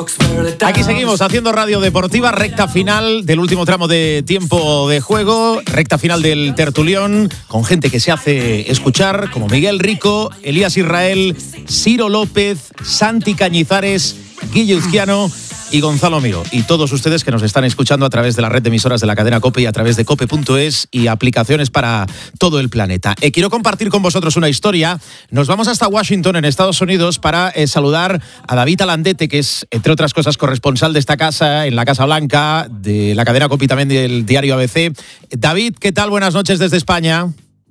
Aquí seguimos haciendo radio deportiva, recta final del último tramo de tiempo de juego, recta final del tertulión, con gente que se hace escuchar, como Miguel Rico, Elías Israel, Ciro López, Santi Cañizares, Guille Uzquiano y Gonzalo Amigo, y todos ustedes que nos están escuchando a través de la red de emisoras de la cadena COPE y a través de cope.es y aplicaciones para todo el planeta. Quiero compartir con vosotros una historia. Nos vamos hasta Washington, en Estados Unidos, para saludar a David Alandete, que es, entre otras cosas, corresponsal de esta casa, en la Casa Blanca, de la cadena COPE y también del diario ABC. David, ¿qué tal? Buenas noches desde España.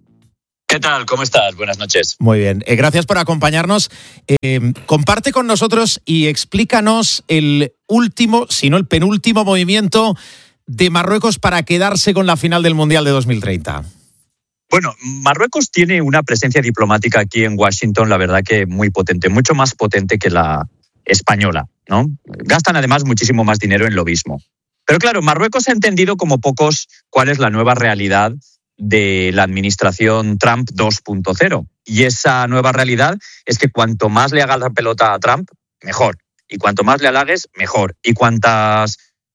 ¿Qué tal? ¿Cómo estás? Buenas noches. Muy bien. Gracias por acompañarnos. Comparte con nosotros y explícanos el último, si no el penúltimo movimiento de Marruecos para quedarse con la final del Mundial de 2030. Bueno, Marruecos tiene una presencia diplomática aquí en Washington, la verdad que muy potente, mucho más potente que la española, ¿no? Gastan además muchísimo más dinero en lobismo. Pero claro, Marruecos ha entendido como pocos cuál es la nueva realidad de la administración Trump 2.0. Y esa nueva realidad es que cuanto más le hagas la pelota a Trump, mejor. Y cuanto más le halagues, mejor. Y cuantas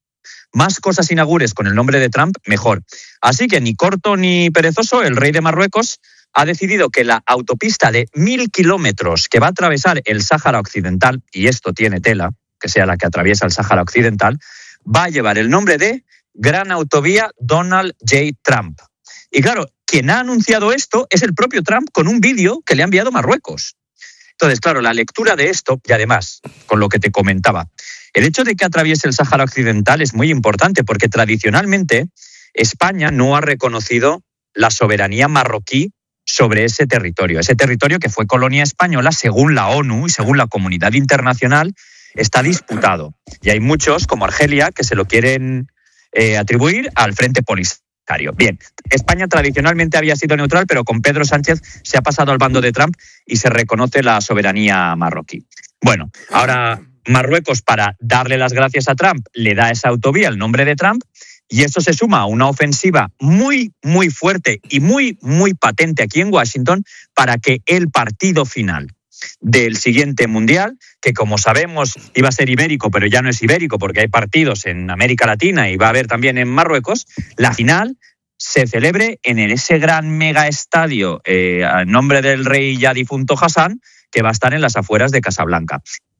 más cosas inaugures con el nombre de Trump, mejor. Así que ni corto ni perezoso, el rey de Marruecos ha decidido que la autopista de 1.000 kilómetros que va a atravesar el Sáhara Occidental, y esto tiene tela, que sea la que atraviesa el Sáhara Occidental, va a llevar el nombre de Gran Autovía Donald J. Trump. Y claro, quien ha anunciado esto es el propio Trump con un vídeo que le ha enviado Marruecos. Entonces, claro, la lectura de esto, y además, con lo que te comentaba, el hecho de que atraviese el Sáhara Occidental es muy importante porque tradicionalmente España no ha reconocido la soberanía marroquí sobre ese territorio que fue colonia española según la ONU y según la comunidad internacional está disputado. Y hay muchos, como Argelia, que se lo quieren atribuir al Frente Polisario. Bien, España tradicionalmente había sido neutral, pero con Pedro Sánchez se ha pasado al bando de Trump y se reconoce la soberanía marroquí. Bueno, ahora Marruecos, para darle las gracias a Trump, le da esa autovía el nombre de Trump, y eso se suma a una ofensiva muy, muy fuerte y muy, muy patente aquí en Washington para que el partido final del siguiente Mundial, que como sabemos iba a ser ibérico, pero ya no es ibérico porque hay partidos en América Latina y va a haber también en Marruecos, la final se celebre en ese gran mega estadio a nombre del rey ya difunto Hassan, que va a estar en las afueras de Casablanca.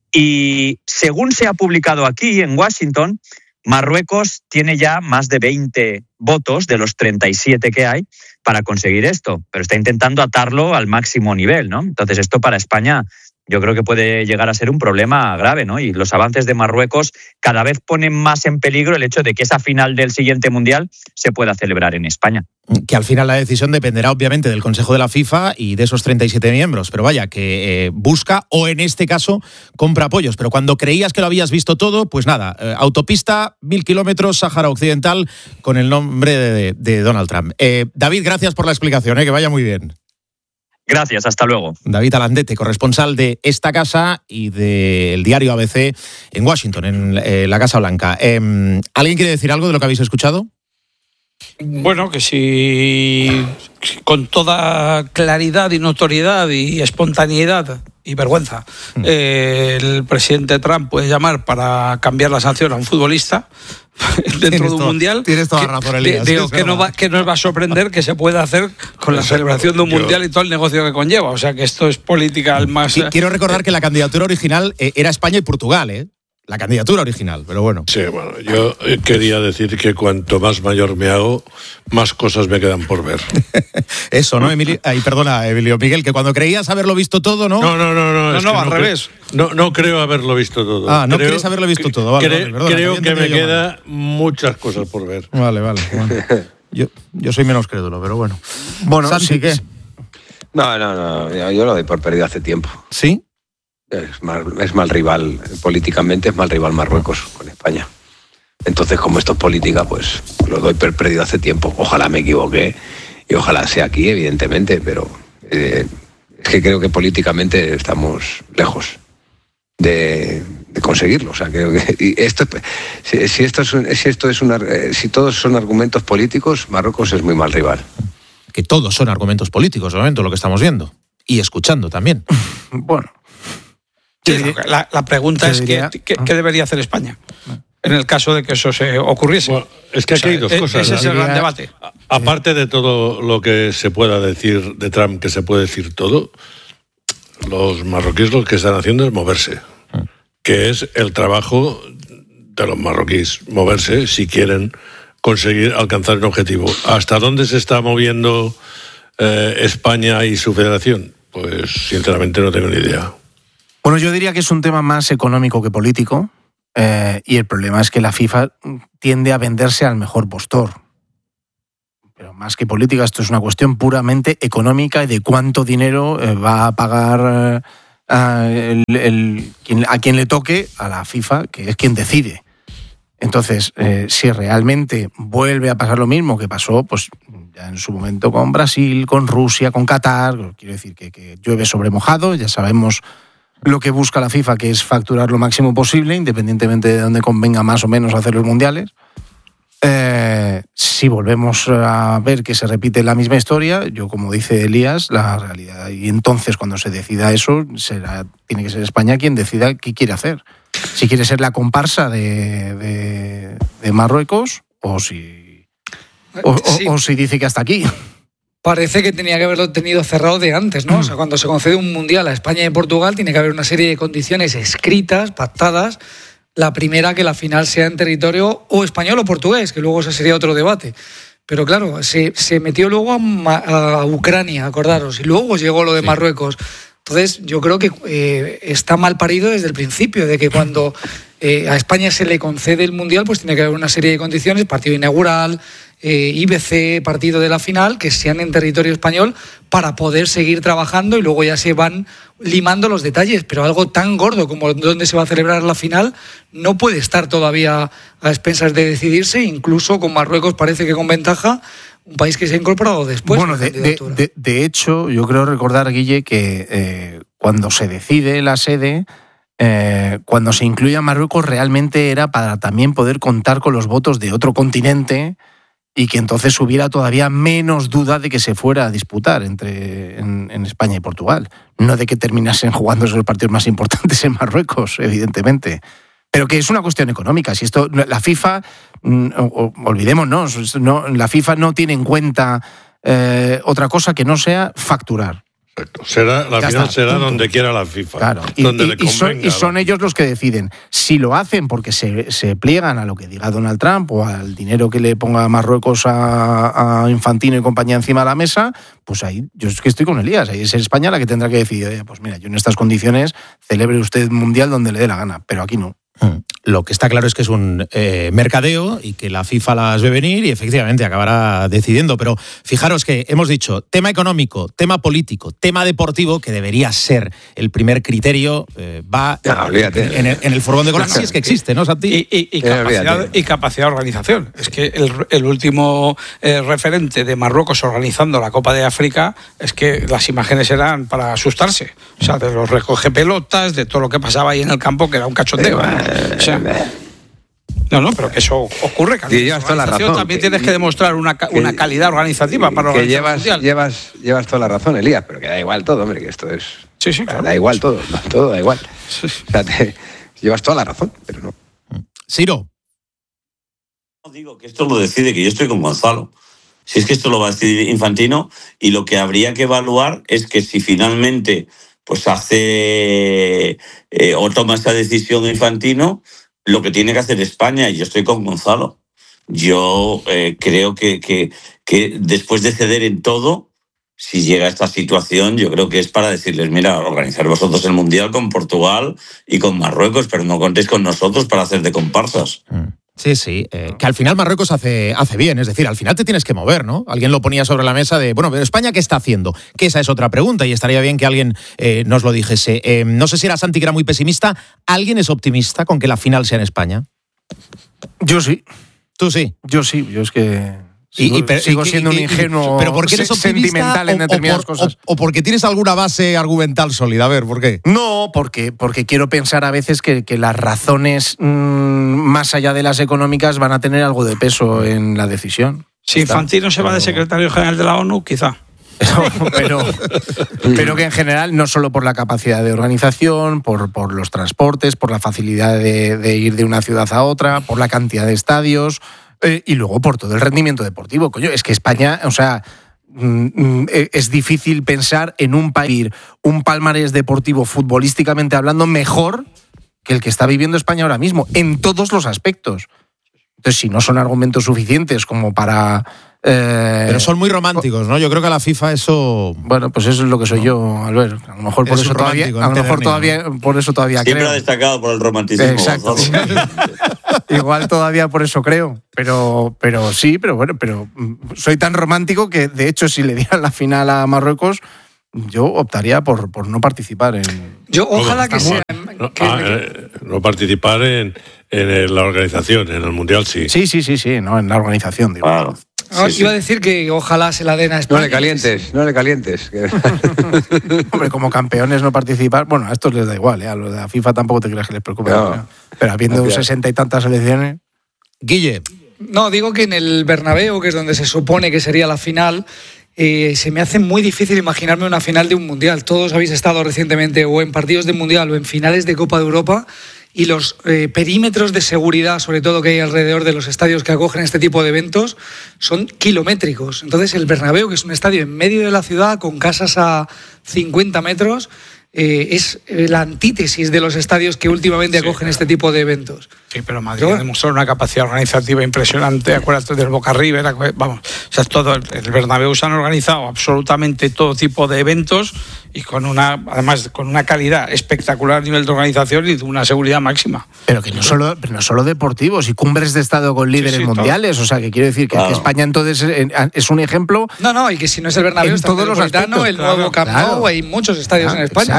Y según se ha publicado aquí en Washington, Marruecos tiene ya más de 20 votos de los 37 que hay para conseguir esto, pero está intentando atarlo al máximo nivel, ¿no? Entonces esto para España yo creo que puede llegar a ser un problema grave, ¿no? Y los avances de Marruecos cada vez ponen más en peligro el hecho de que esa final del siguiente Mundial se pueda celebrar en España. Que al final la decisión dependerá obviamente del Consejo de la FIFA y de esos 37 miembros, pero vaya, que busca, o en este caso, compra apoyos. Pero cuando creías que lo habías visto todo, pues nada, autopista, 1.000 kilómetros, Sáhara Occidental, con el nombre de Donald Trump. David, gracias por la explicación, que vaya muy bien. Gracias, hasta luego. David Alandete, corresponsal de esta casa y del diario ABC en Washington, en la Casa Blanca. ¿Alguien quiere decir algo de lo que habéis escuchado? Bueno, que si con toda claridad y notoriedad y espontaneidad y vergüenza el presidente Trump puede llamar para cambiar la sanción a un futbolista dentro de un mundial, tienes toda la razón, Elías. Digo, que nos va a sorprender que se pueda hacer con la celebración de un mundial y todo el negocio que conlleva. O sea que esto es política al más... Quiero recordar que la candidatura original era España y Portugal, la candidatura original, pero bueno. Sí, bueno, yo quería decir que cuanto más mayor me hago, más cosas me quedan por ver. Eso, ¿no, Emilio? Ay, perdona, Emilio Miguel, que cuando creías haberlo visto todo, ¿no? No, al revés. No creo haberlo visto todo. No crees haberlo visto todo. Vale, perdona, creo que me quedan muchas cosas por ver. Vale. Bueno. Yo soy menos crédulo, pero bueno. Bueno, Santi, ¿qué? No, yo lo doy por perdido hace tiempo. ¿Sí? Es mal rival, políticamente es mal rival Marruecos con España. Entonces, como esto es política, pues lo doy por perdido hace tiempo. Ojalá me equivoque y ojalá sea aquí, evidentemente, pero es que creo que políticamente estamos lejos de conseguirlo. O sea, creo que si todos son argumentos políticos, Marruecos es muy mal rival. Que todos son argumentos políticos, obviamente, lo que estamos viendo y escuchando también. Bueno. La pregunta es ¿qué debería hacer España en el caso de que eso se ocurriese? Bueno, es que aquí hay dos cosas. Ese es el gran debate. Aparte de todo lo que se pueda decir de Trump, que se puede decir todo, los marroquíes lo que están haciendo es moverse, que es el trabajo de los marroquíes, moverse si quieren conseguir alcanzar un objetivo. ¿Hasta dónde se está moviendo España y su federación? Pues sinceramente no tengo ni idea. Bueno, yo diría que es un tema más económico que político, y el problema es que la FIFA tiende a venderse al mejor postor. Pero más que política, esto es una cuestión puramente económica y de cuánto dinero va a pagar a quien le toque, a la FIFA, que es quien decide. Entonces, si realmente vuelve a pasar lo mismo que pasó, pues ya en su momento con Brasil, con Rusia, con Qatar, quiero decir que llueve sobre mojado, ya sabemos lo que busca la FIFA, que es facturar lo máximo posible, independientemente de dónde convenga más o menos hacer los mundiales. Si volvemos a ver que se repite la misma historia, yo, como dice Elías, la realidad, y entonces cuando se decida eso, tiene que ser España quien decida qué quiere hacer. Si quiere ser la comparsa de Marruecos o si dice que hasta aquí. Parece que tenía que haberlo tenido cerrado de antes, ¿no? O sea, cuando se concede un mundial a España y Portugal, tiene que haber una serie de condiciones escritas, pactadas. La primera, que la final sea en territorio o español o portugués, que luego ese sería otro debate. Pero claro, se metió luego a Ucrania, acordaros, y luego llegó lo de Marruecos. Entonces, yo creo que está mal parido desde el principio, de que cuando a España se le concede el mundial, pues tiene que haber una serie de condiciones, partido inaugural, IBC, partido de la final, que sean en territorio español para poder seguir trabajando, y luego ya se van limando los detalles. Pero algo tan gordo como dónde se va a celebrar la final no puede estar todavía a expensas de decidirse, incluso con Marruecos parece que con ventaja, un país que se ha incorporado después. Bueno, de hecho, yo creo recordar, Guille, que cuando se decide la sede, cuando se incluye a Marruecos, realmente era para también poder contar con los votos de otro continente, y que entonces hubiera todavía menos duda de que se fuera a disputar en España y Portugal. No de que terminasen jugándose los partidos más importantes en Marruecos, evidentemente. Pero que es una cuestión económica. Si esto, la FIFA, olvidémonos, la FIFA no tiene en cuenta otra cosa que no sea facturar. La final será donde quiera la FIFA. Claro. Y son ellos los que deciden. Si lo hacen porque se pliegan a lo que diga Donald Trump o al dinero que le ponga Marruecos a Infantino y compañía encima de la mesa, pues ahí yo es que estoy con Elías. Ahí es España la que tendrá que decidir. Pues mira, yo en estas condiciones celebre usted mundial donde le dé la gana, pero aquí no. Lo que está claro es que es un mercadeo y que la FIFA las ve venir y efectivamente acabará decidiendo. Pero fijaros que hemos dicho tema económico, tema político, tema deportivo, que debería ser el primer criterio, va en el furgón de cola, si es que existe, ¿no, Santi? Y capacidad de organización. Es que el último referente de Marruecos organizando la Copa de África, es que las imágenes eran para asustarse. O sea, de los recoge pelotas, de todo lo que pasaba ahí en el campo, que era un cachondeo. O sea, no, pero que eso ocurre. Que llevas toda la razón. También tienes que demostrar una calidad organizativa para organizar el mundial. Llevas toda la razón, Elías, pero que da igual todo, hombre, que esto es... Sí, claro. Da igual todo da igual. Sí. O sea, llevas toda la razón, pero no. Ciro. No digo que esto lo decide, que yo estoy con Gonzalo. Si es que esto lo va a decidir Infantino, y lo que habría que evaluar es que si finalmente pues hace o toma esa decisión Infantino, lo que tiene que hacer España, y yo estoy con Gonzalo. Yo creo que después de ceder en todo, si llega a esta situación, yo creo que es para decirles, mira, organizar vosotros el Mundial con Portugal y con Marruecos, pero no contéis con nosotros para hacer de comparsas. Sí, que al final Marruecos hace bien, es decir, al final te tienes que mover, ¿no? Alguien lo ponía sobre la mesa de, bueno, pero España, ¿qué está haciendo? Que esa es otra pregunta y estaría bien que alguien nos lo dijese. No sé si era Santi, que era muy pesimista. ¿Alguien es optimista con que la final sea en España? Yo sí. ¿Tú sí? Yo sí, yo es que... Sigo siendo un ingenuo, ¿pero porque eres sentimental en determinadas cosas. O porque tienes alguna base argumental sólida. A ver, ¿por qué? No, porque quiero pensar a veces que las razones más allá de las económicas van a tener algo de peso en la decisión. Si Infantino se va de secretario general de la ONU, quizá. pero que en general, no solo por la capacidad de organización, por los transportes, por la facilidad de ir de una ciudad a otra, por la cantidad de estadios y luego por todo el rendimiento deportivo. Coño, es que España, o sea, es difícil pensar en un país, un palmarés deportivo futbolísticamente hablando mejor que el que está viviendo España ahora mismo, en todos los aspectos. Entonces, si no son argumentos suficientes como para... pero son muy románticos, ¿no? Yo creo que a la FIFA eso... Bueno, pues eso es lo que soy yo, Albert. A lo mejor por eso todavía, por eso todavía siempre creo. Ha destacado por el romanticismo. Exacto. Igual todavía por eso creo. Pero sí, pero bueno, pero soy tan romántico que, de hecho, si le dieran la final a Marruecos, yo optaría por no participar en... Yo ojalá que sea... No participar en la organización, en el Mundial sí. Sí, no, en la organización, digo. Claro. Iba a decir que ojalá se la den a España. No le calientes. Hombre, como campeones no participar, bueno, a estos les da igual, a los de la FIFA tampoco te creas que les preocupe. No. Pero habiendo 60 y tantas selecciones... Guille. No, digo que en el Bernabéu, que es donde se supone que sería la final, se me hace muy difícil imaginarme una final de un Mundial. Todos habéis estado recientemente o en partidos de Mundial o en finales de Copa de Europa, y los perímetros de seguridad, sobre todo que hay alrededor de los estadios que acogen este tipo de eventos, son kilométricos. Entonces el Bernabéu, que es un estadio en medio de la ciudad con casas a 50 metros, es la antítesis de los estadios que últimamente acogen este tipo de eventos. Sí, pero Madrid ha demostrado una capacidad organizativa impresionante. Acuérdate del Boca River, vamos, o sea, todo el Bernabéu se han organizado absolutamente todo tipo de eventos y además con una calidad espectacular a nivel de organización y de una seguridad máxima. Pero que no solo deportivos y cumbres de estado con líderes mundiales, o sea, que quiero decir que España entonces es un ejemplo. No, y que si no es el Bernabéu, está todos los aspectos, el nuevo Camp Nou, hay muchos estadios en España.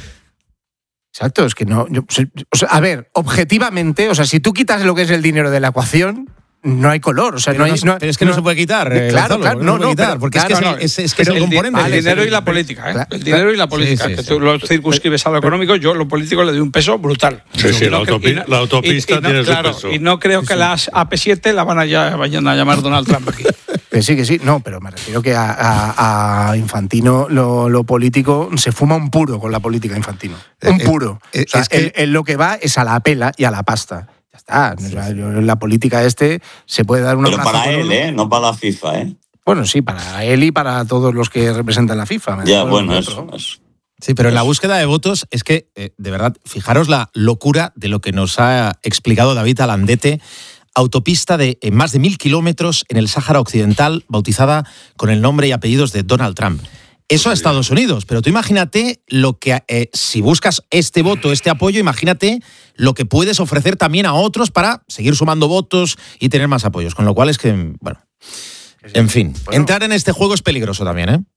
Exacto, es que no... a ver, objetivamente, o sea, si tú quitas lo que es el dinero de la ecuación, no hay color, o sea, pero pero es que no se puede quitar. Claro, porque es el componente. El dinero y la política, ¿eh? El dinero y la política. Que tú lo circunscribes a lo económico, yo lo político le doy un peso brutal. Sí, la autopista tiene su peso. Y no creo que las AP7 la vayan a llamar Donald Trump aquí. Que sí, no, pero me refiero que a Infantino lo político se fuma un puro con la política Infantino. Un puro. O sea, él lo que va es a la pela y a la pasta. Ya está. O sea, la política se puede dar una... Pero para él, no para la FIFA, ¿eh? Bueno, sí, para él y para todos los que representan la FIFA. Ya, bueno, eso. Sí, pero en la búsqueda de votos es que, de verdad, fijaros la locura de lo que nos ha explicado David Alandete. Autopista de más de 1.000 kilómetros en el Sáhara Occidental, bautizada con el nombre y apellidos de Donald Trump. Eso a Estados Unidos, pero tú imagínate lo que, si buscas este voto, este apoyo, imagínate lo que puedes ofrecer también a otros para seguir sumando votos y tener más apoyos. Con lo cual es que, bueno, en fin, entrar en este juego es peligroso también, ¿eh?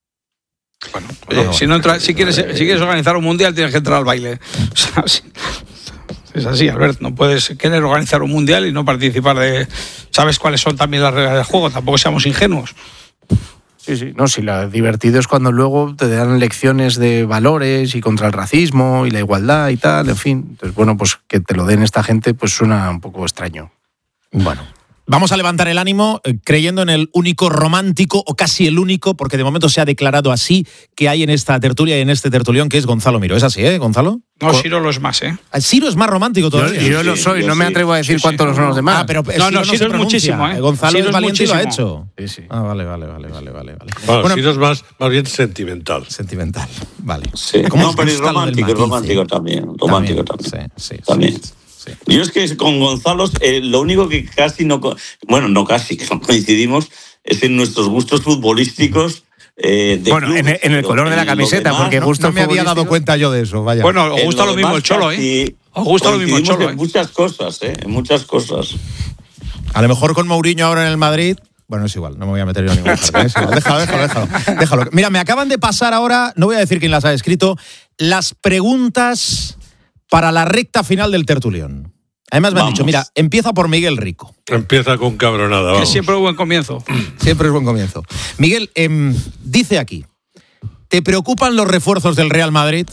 Bueno, si quieres organizar un mundial, tienes que entrar al baile. O sea, es así, Albert, no puedes querer organizar un mundial y no participar de... ¿Sabes cuáles son también las reglas del juego? Tampoco seamos ingenuos. Sí, no, si lo divertido es cuando luego te dan lecciones de valores y contra el racismo y la igualdad y tal, en fin. Entonces, bueno, pues que te lo den esta gente, pues suena un poco extraño. Bueno, vamos a levantar el ánimo creyendo en el único romántico, o casi el único, porque de momento se ha declarado así, que hay en esta tertulia y en este tertulión, que es Gonzalo Miró. ¿Es así, Gonzalo? No, Ciro lo es más, ¿eh? Ciro es más romántico todavía. Yo lo soy, no me atrevo a decir cuántos son los demás. Pero Ciro es muchísimo, ¿eh? Gonzalo Ciro es valiente y lo ha muchísimo. hecho. Sí. Ah, vale. Bueno, Ciro es más bien sentimental. Sentimental, vale. Sí. No, pero es romántico también. Romántico también. Sí. También. Sí. Yo es que con Gonzalo lo único que casi no... Bueno, no casi, que no coincidimos es en nuestros gustos futbolísticos. Bueno, clubes, en el color de la camiseta, demás, porque no me había dado cuenta yo de eso, vaya. Bueno, os gusta lo mismo el Cholo, ¿eh? Os gusta lo mismo el Cholo, en muchas cosas, en muchas cosas. A lo mejor con Mourinho ahora en el Madrid... Bueno, es igual, no me voy a meter yo en ningún jardín. Déjalo. Mira, me acaban de pasar ahora, no voy a decir quién las ha escrito, las preguntas para la recta final del tertulión. Además me han dicho, mira, empieza por Miguel Rico. Empieza con cabronada, vamos. Que siempre es buen comienzo. Siempre es buen comienzo. Miguel, dice aquí, ¿te preocupan los refuerzos del Real Madrid?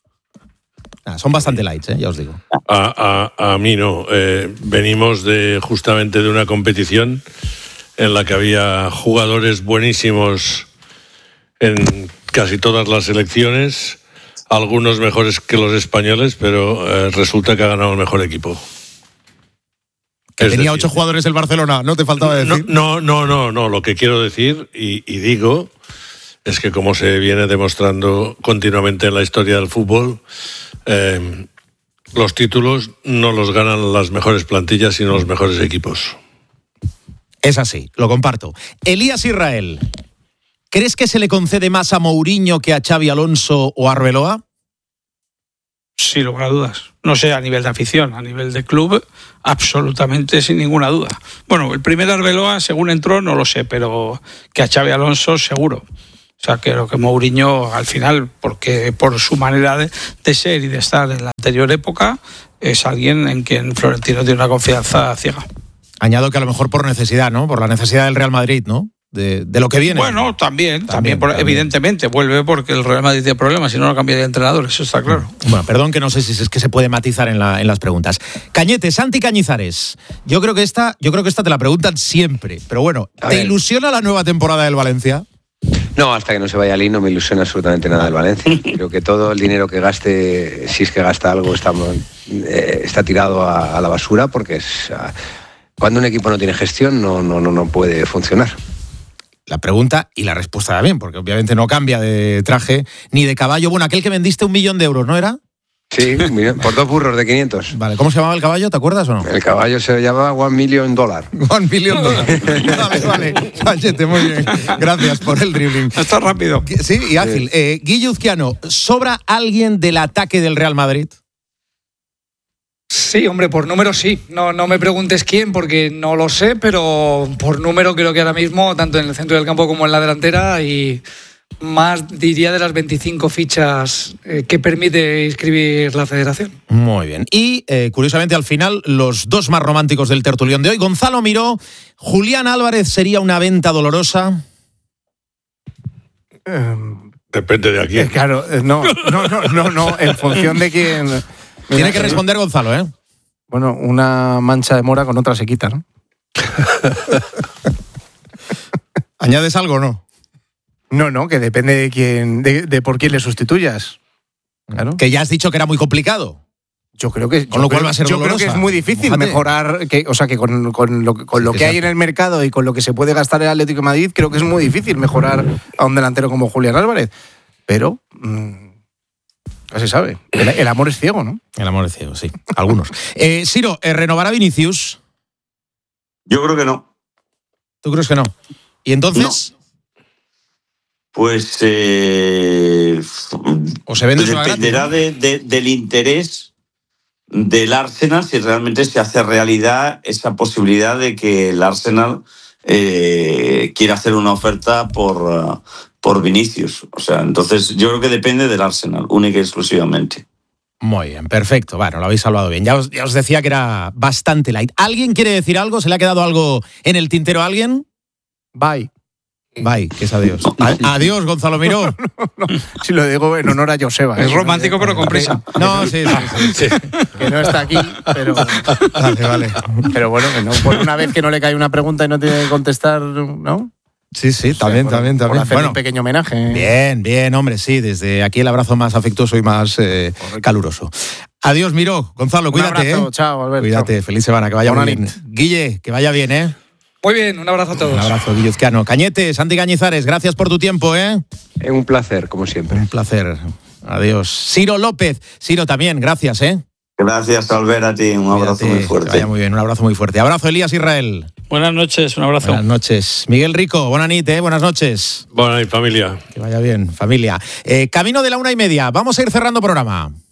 Son bastante lights, ya os digo. A mí no. Venimos justamente de una competición en la que había jugadores buenísimos en casi todas las elecciones, algunos mejores que los españoles, pero resulta que ha ganado el mejor equipo. Que tenía 8 jugadores el Barcelona, ¿no te faltaba decir? No, lo que quiero decir y digo es que, como se viene demostrando continuamente en la historia del fútbol, los títulos no los ganan las mejores plantillas, sino los mejores equipos. Es así, lo comparto. Elías Israel, ¿crees que se le concede más a Mourinho que a Xabi Alonso o a Arbeloa? Sin lugar a dudas. No sé, a nivel de afición, a nivel de club, absolutamente sin ninguna duda. Bueno, el primer Arbeloa, según entró, no lo sé, pero que a Xabi Alonso seguro. O sea, creo que Mourinho, al final, porque por su manera de ser y de estar en la anterior época, es alguien en quien Florentino tiene una confianza ciega. Añado que a lo mejor por necesidad, ¿no? Por la necesidad del Real Madrid, ¿no? De lo que viene. Bueno, también. Evidentemente, vuelve porque el Real Madrid tiene problemas, si no, no cambiaría de entrenador, eso está claro. Bueno, perdón que no sé si es que se puede matizar en las preguntas. Cañete, Santi Cañizares, yo creo que esta te la preguntan siempre, pero bueno, ¿te ilusiona la nueva temporada del Valencia? No, hasta que no se vaya Ali no me ilusiona absolutamente nada del Valencia. Creo que todo el dinero que gaste, si es que gasta algo, está tirado a la basura, porque cuando un equipo no tiene gestión no puede funcionar. La pregunta y la respuesta también, porque obviamente no cambia de traje ni de caballo. Bueno, aquel que vendiste 1 millón de euros, ¿no era? Sí, por 2 burros de 500. Vale, ¿cómo se llamaba el caballo? ¿Te acuerdas o no? El caballo se llamaba $1 million. $1 million. Vale. Sánchez, muy bien. Gracias por el dribbling. Está rápido. Sí, y ágil. Guille Uzquiano, ¿sobra alguien del ataque del Real Madrid? Sí, hombre, por número sí. No me preguntes quién, porque no lo sé, pero por número creo que ahora mismo, tanto en el centro del campo como en la delantera, y más, diría, de las 25 fichas que permite inscribir la federación. Muy bien. Y, curiosamente, al final, los 2 más románticos del tertulión de hoy. Gonzalo Miró, ¿Julián Álvarez sería una venta dolorosa? Depende de a quién. Claro, no, en función de quién... Tiene que responder Gonzalo, ¿eh? Bueno, una mancha de mora con otra se quita, ¿no? ¿Añades algo o no? No, que depende de quién, de por quién le sustituyas. Claro. Que ya has dicho que era muy complicado. Yo creo que con lo cual va a ser dolorosa. Yo creo que es muy difícil mejorar, que con lo que hay en el mercado y con lo que se puede gastar el Atlético de Madrid, creo que es muy difícil mejorar a un delantero como Julián Álvarez. Pero ya se sabe. El amor es ciego, ¿no? El amor es ciego, sí. Algunos. Siro, ¿renovará Vinicius? Yo creo que no. ¿Tú crees que no? ¿Y entonces? No. Pues ¿o se vende dependerá del interés del Arsenal, si realmente se hace realidad esa posibilidad de que el Arsenal quiera hacer una oferta por Vinicius. O sea, entonces yo creo que depende del Arsenal, única y exclusivamente. Muy bien, perfecto. Bueno, lo habéis salvado bien. Ya os decía que era bastante light. ¿Alguien quiere decir algo? ¿Se le ha quedado algo en el tintero a alguien? Bye, que es adiós. Adiós, Gonzalo Miró. No. Si lo digo en honor a Joseba. Es romántico, pero con prisa. No, sí. Que no está aquí, pero... Vale. Pero bueno, que no, por una vez que no le cae una pregunta y no tiene que contestar, ¿no? Sí, también. Por hacer un pequeño homenaje. Bien, hombre, sí. Desde aquí el abrazo más afectuoso y más caluroso. Adiós, Miró. Gonzalo, cuídate. Un abrazo, chao, Albert. Cuídate, feliz semana, que vaya muy bien. Guille, que vaya bien, ¿eh? Muy bien, un abrazo a todos. Un abrazo, Guille Uzquiano. Cañete, Santi Cañizares, gracias por tu tiempo, ¿eh? Un placer, como siempre. Un placer. Adiós. Siro López. Siro también, gracias, ¿eh? Gracias, Albert, a ti. Un abrazo muy fuerte. Que vaya muy bien, un abrazo muy fuerte. Abrazo, Elías Israel. Buenas noches, un abrazo. Buenas noches. Miguel Rico, buenas noches, buenas noches. Buenas noches, familia. Que vaya bien, familia. Camino de la 1:30. Vamos a ir cerrando programa.